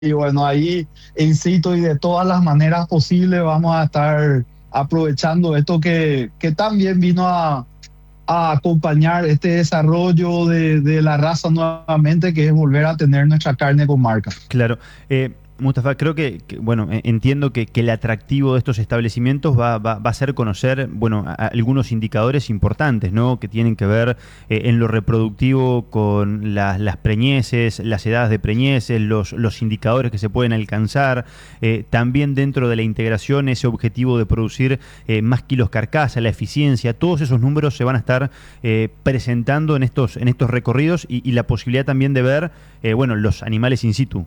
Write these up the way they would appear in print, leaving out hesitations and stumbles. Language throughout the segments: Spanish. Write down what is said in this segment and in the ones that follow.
Y bueno, ahí incito y de todas las maneras posibles vamos a estar aprovechando esto que también vino a acompañar este desarrollo de la raza nuevamente, que es volver a tener nuestra carne con marca. Claro. Mustafa, creo bueno, entiendo que el atractivo de estos establecimientos va a ser conocer, bueno, algunos indicadores importantes, ¿no? Que tienen que ver en lo reproductivo con las preñeces, las edades de preñeces, los indicadores que se pueden alcanzar, también dentro de la integración ese objetivo de producir más kilos carcasa, la eficiencia, todos esos números se van a estar presentando en estos recorridos y la posibilidad también de ver, bueno, los animales in situ.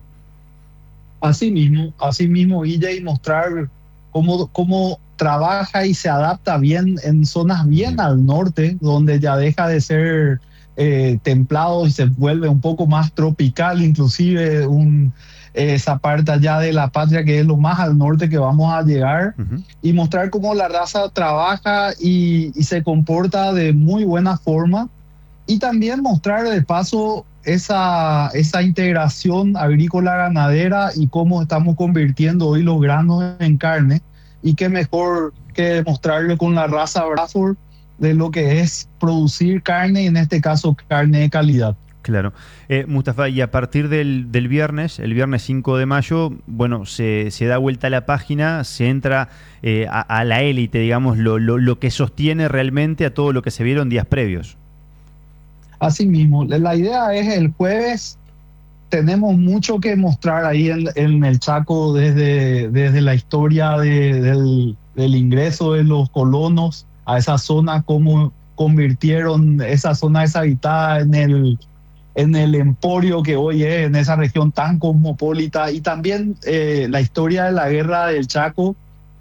Así mismo, Guille, y mostrar cómo trabaja y se adapta bien en zonas bien al norte, donde ya deja de ser templado y se vuelve un poco más tropical, inclusive esa parte allá de la patria que es lo más al norte que vamos a llegar, Ujú. y mostrar cómo la raza trabaja y se comporta de muy buena forma, y también mostrar de paso esa integración agrícola ganadera y cómo estamos convirtiendo hoy los granos en carne. Y qué mejor que mostrarle con la raza Bradford de lo que es producir carne, y en este caso carne de calidad. Claro. Mustafa, y a partir del viernes, el viernes 5 de mayo, bueno, se da vuelta a la página, se entra a la élite, digamos, lo que sostiene realmente a todo lo que se vieron días previos. Asimismo, la idea es el jueves. Tenemos mucho que mostrar ahí en el Chaco desde la historia del ingreso de los colonos a esa zona, cómo convirtieron esa zona deshabitada en el emporio que hoy es, en esa región tan cosmopolita, y también la historia de la guerra del Chaco,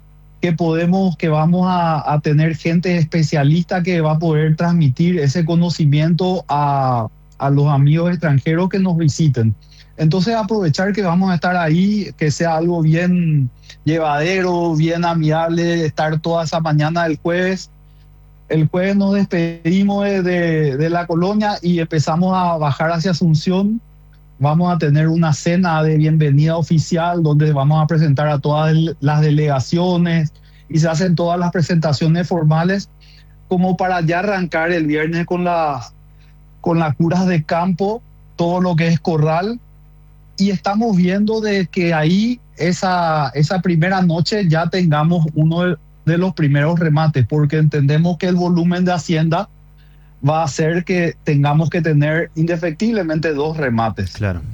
que vamos a tener gente especialista que va a poder transmitir ese conocimiento a los amigos extranjeros que nos visiten. Entonces aprovechar que vamos a estar ahí, que sea algo bien llevadero, bien amigable, estar toda esa mañana del jueves. El jueves nos despedimos de la colonia y empezamos a bajar hacia Asunción. Vamos a tener una cena de bienvenida oficial donde vamos a presentar a todas las delegaciones y se hacen todas las presentaciones formales, como para ya arrancar el viernes con las curas de campo, todo lo que es corral. Y estamos viendo de que ahí esa primera noche ya tengamos uno de los primeros remates, porque entendemos que el volumen de hacienda va a hacer que tengamos que tener indefectiblemente dos remates. Claro.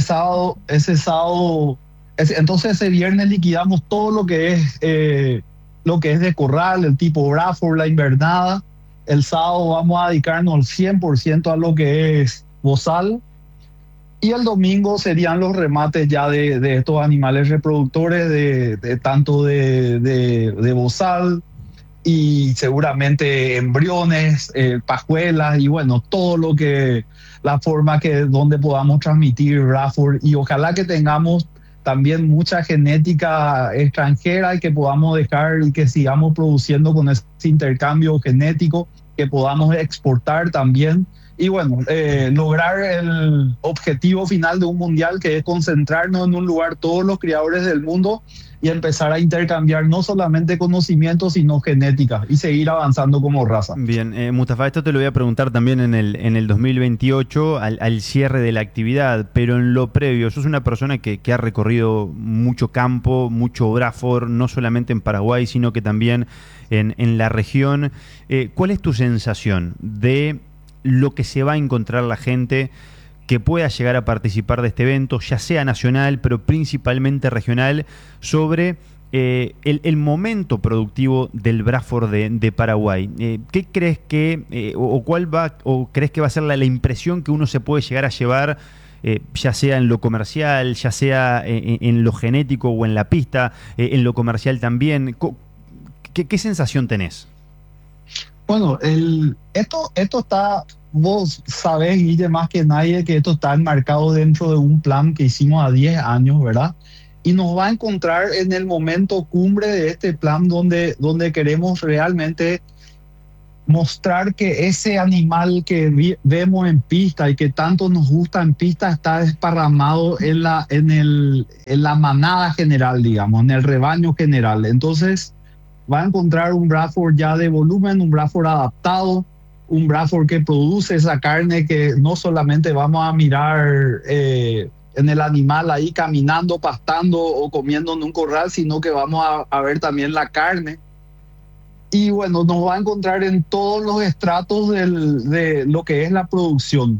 Entonces ese viernes liquidamos todo lo que es de corral, el tipo Bradford, la invernada. El sábado vamos a dedicarnos al 100% a lo que es bozal, y el domingo serían los remates ya de estos animales reproductores, tanto de bozal, y seguramente embriones, pajuelas, y bueno, todo lo que, la forma donde podamos transmitir Bradford, y ojalá que tengamos también mucha genética extranjera y que podamos dejar y que sigamos produciendo con ese intercambio genético, que podamos exportar también. Y bueno, lograr el objetivo final de un mundial, que es concentrarnos en un lugar todos los criadores del mundo y empezar a intercambiar no solamente conocimientos, sino genética, y seguir avanzando como raza. Bien, Mustafa, esto te lo voy a preguntar también en el 2028, al cierre de la actividad, pero en lo previo, sos una persona que ha recorrido mucho campo, mucho Bradford, no solamente en Paraguay, sino que también en la región. ¿Cuál es tu sensación de lo que se va a encontrar la gente que pueda llegar a participar de este evento, ya sea nacional, pero principalmente regional, sobre el momento productivo del Bradford de Paraguay? ¿Qué crees o crees que va a ser la impresión que uno se puede llegar a llevar, ya sea en lo comercial, ya sea en lo genético o en la pista, en lo comercial también? ¿Qué sensación tenés? Bueno, esto está, vos sabés, Guille, más que nadie, que esto está enmarcado dentro de un plan que hicimos a 10 años, ¿verdad? Y nos va a encontrar en el momento cumbre de este plan, donde queremos realmente mostrar que ese animal que vemos en pista y que tanto nos gusta en pista está desparramado en la manada general, digamos, en el rebaño general. Entonces va a encontrar un Bradford ya de volumen, un Bradford adaptado, un Bradford que produce esa carne que no solamente vamos a mirar en el animal ahí caminando, pastando o comiendo en un corral, sino que vamos a ver también la carne. Y bueno, nos va a encontrar en todos los estratos de lo que es la producción.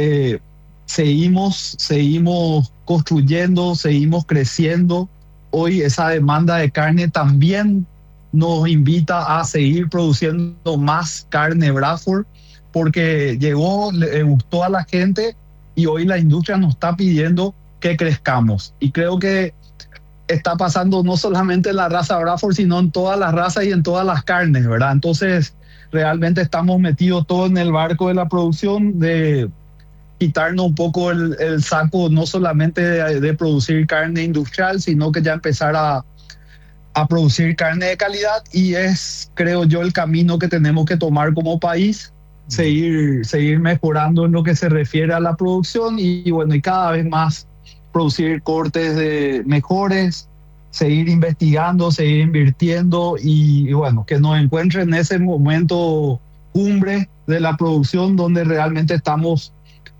Seguimos construyendo, seguimos creciendo. Hoy esa demanda de carne también nos invita a seguir produciendo más carne Bradford, porque llegó, le gustó a la gente y hoy la industria nos está pidiendo que crezcamos. Y creo que está pasando no solamente en la raza Bradford, sino en todas las razas y en todas las carnes, ¿verdad? Entonces, realmente estamos metidos todos en el barco de la producción, de quitarnos un poco el saco, no solamente de producir carne industrial, sino que ya empezar a producir carne de calidad, y es, creo yo, el camino que tenemos que tomar como país, seguir mejorando en lo que se refiere a la producción y bueno, y cada vez más producir cortes mejores, seguir investigando, seguir invirtiendo y bueno, que nos encuentren en ese momento cumbre de la producción donde realmente estamos.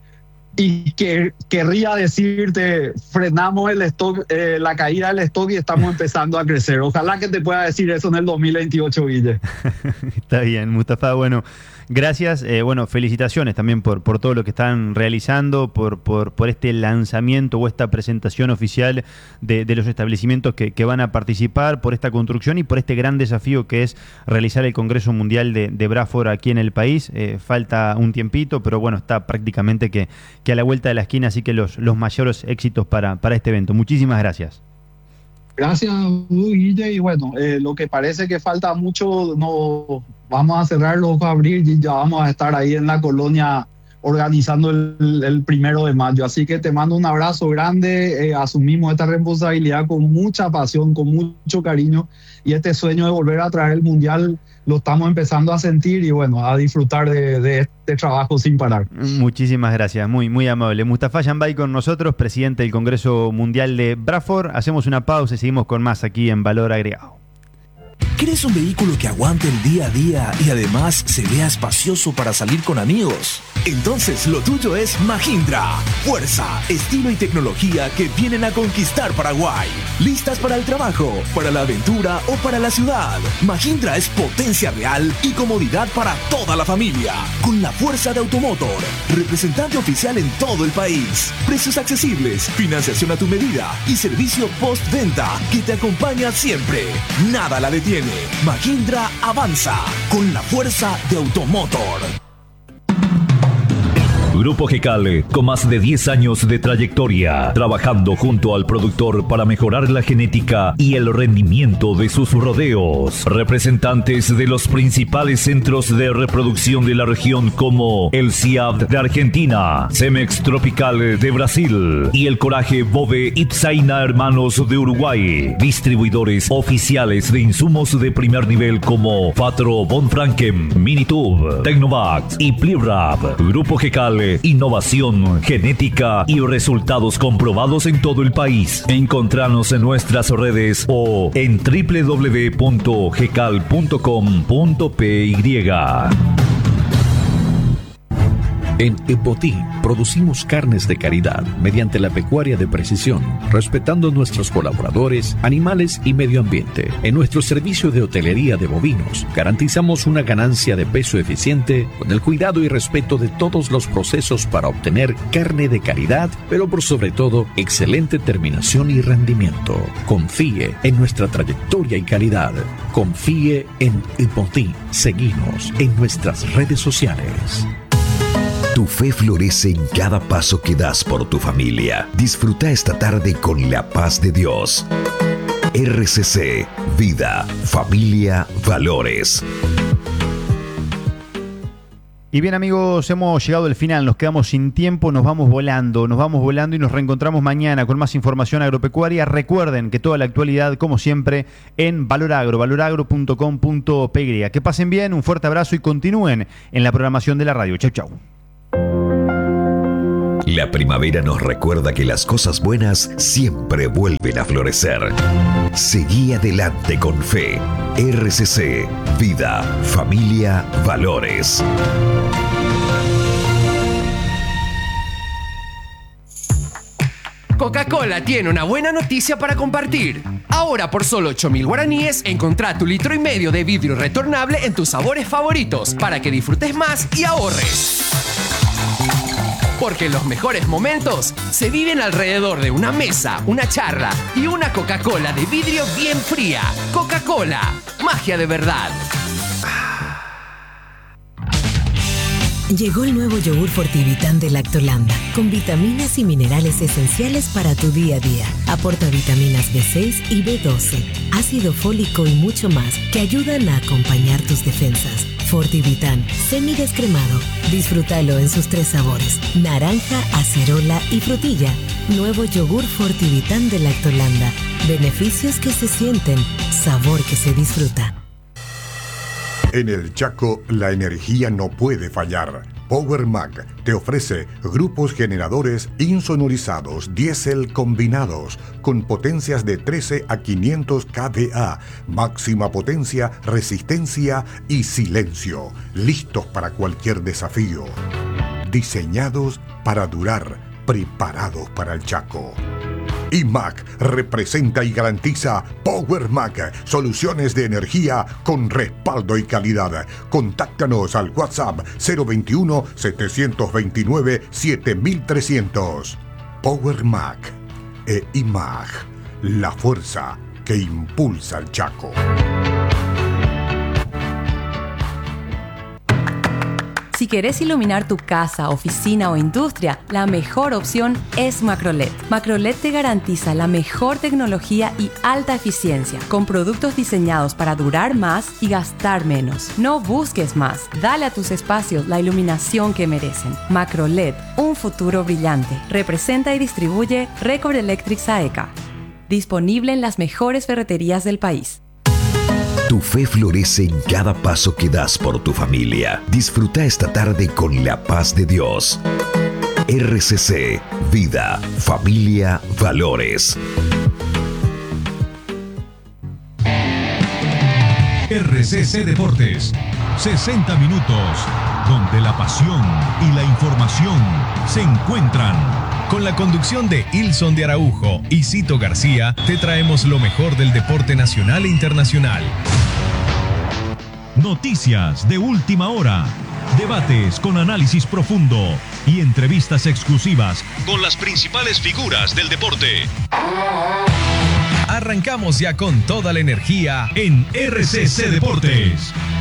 Y que querría decirte, frenamos el stock, la caída del stock y estamos empezando a crecer. Ojalá que te pueda decir eso en el 2028, Guille. Está bien, Mustafa. Bueno, gracias. Bueno, felicitaciones también por todo lo que están realizando, por este lanzamiento o esta presentación oficial de los establecimientos que van a participar, por esta construcción y por este gran desafío que es realizar el Congreso Mundial de Bradford aquí en el país. Falta un tiempito, pero bueno, está prácticamente que a la vuelta de la esquina, así que los mayores éxitos para este evento. Muchísimas gracias. Gracias, Guille, y bueno, lo que parece que falta mucho, no vamos a cerrar los ojos a abrir y ya vamos a estar ahí en la colonia organizando el 1 de mayo. Así que te mando un abrazo grande, asumimos esta responsabilidad con mucha pasión, con mucho cariño, y este sueño de volver a traer el Mundial lo estamos empezando a sentir y bueno, a disfrutar de este trabajo sin parar. Muchísimas gracias, muy, muy amable. Mustafa Yanbay con nosotros, presidente del Congreso Mundial de Bradford. Hacemos una pausa y seguimos con más aquí en Valor Agregado. ¿Quieres un vehículo que aguante el día a día y además se vea espacioso para salir con amigos? Entonces lo tuyo es Mahindra. Fuerza, estilo y tecnología que vienen a conquistar Paraguay. ¿Listas para el trabajo, para la aventura o para la ciudad? Mahindra es potencia real y comodidad para toda la familia. Con la fuerza de Automotor, representante oficial en todo el país. Precios accesibles, financiación a tu medida y servicio postventa que te acompaña siempre. Nada la detiene. Mahindra avanza con la fuerza de Automotor. Grupo GECAL, con más de 10 años de trayectoria, trabajando junto al productor para mejorar la genética y el rendimiento de sus rodeos. Representantes de los principales centros de reproducción de la región como el CIAB de Argentina, Cemex Tropical de Brasil y el Coraje Bove Ipsaina Hermanos de Uruguay. Distribuidores oficiales de insumos de primer nivel como Fatro Von Franken, Minitube, Tecnovax y Plirap. Grupo GECAL, innovación, genética y resultados comprobados en todo el país. Encontranos en nuestras redes o en www.gecal.com.py. En Epotí producimos carnes de calidad mediante la pecuaria de precisión, respetando nuestros colaboradores, animales y medio ambiente. En nuestro servicio de hotelería de bovinos, garantizamos una ganancia de peso eficiente con el cuidado y respeto de todos los procesos para obtener carne de calidad, pero por sobre todo, excelente terminación y rendimiento. Confíe en nuestra trayectoria y calidad. Confíe en Epotí. Seguinos en nuestras redes sociales. Tu fe florece en cada paso que das por tu familia. Disfruta esta tarde con la paz de Dios. RCC, vida, familia, valores. Y bien amigos, hemos llegado al final, nos quedamos sin tiempo, nos vamos volando y nos reencontramos mañana con más información agropecuaria. Recuerden que toda la actualidad, como siempre, en Valoragro, valoragro.com.py. Que pasen bien, un fuerte abrazo y continúen en la programación de la radio. Chau, chau. La primavera nos recuerda que las cosas buenas siempre vuelven a florecer. Seguí adelante con fe. RCC, vida, familia, valores. Coca-Cola tiene una buena noticia para compartir. Ahora por solo 8.000 guaraníes, encontrá tu 1,5 litros de vidrio retornable en tus sabores favoritos para que disfrutes más y ahorres. Porque los mejores momentos se viven alrededor de una mesa, una charla y una Coca-Cola de vidrio bien fría. Coca-Cola, magia de verdad. Llegó el nuevo yogur Fortivitán de Lactolanda, con vitaminas y minerales esenciales para tu día a día. Aporta vitaminas B6 y B12, ácido fólico y mucho más que ayudan a acompañar tus defensas. Fortivitán, semidescremado. Disfrútalo en sus 3 sabores: naranja, acerola y frutilla. Nuevo yogur Fortivitán de Lactolanda. Beneficios que se sienten, sabor que se disfruta. En el Chaco, la energía no puede fallar. Power Mac te ofrece grupos generadores insonorizados diésel combinados con potencias de 13 a 500 kVA, máxima potencia, resistencia y silencio, listos para cualquier desafío. Diseñados para durar, preparados para el Chaco. IMAC representa y garantiza Power Mac, soluciones de energía con respaldo y calidad. Contáctanos al WhatsApp 021-729-7300. Power Mac e IMAC, la fuerza que impulsa al Chaco. Si querés iluminar tu casa, oficina o industria, la mejor opción es Macroled. Macroled te garantiza la mejor tecnología y alta eficiencia, con productos diseñados para durar más y gastar menos. No busques más. Dale a tus espacios la iluminación que merecen. Macroled, un futuro brillante. Representa y distribuye Record Electric Saeca. Disponible en las mejores ferreterías del país. Tu fe florece en cada paso que das por tu familia. Disfruta esta tarde con la paz de Dios. RCC, vida, familia, valores. RCC Deportes, 60 minutos, donde la pasión y la información se encuentran. Con la conducción de Ilson de Araujo y Cito García, te traemos lo mejor del deporte nacional e internacional. Noticias de última hora, debates con análisis profundo y entrevistas exclusivas con las principales figuras del deporte. Arrancamos ya con toda la energía en RCC Deportes.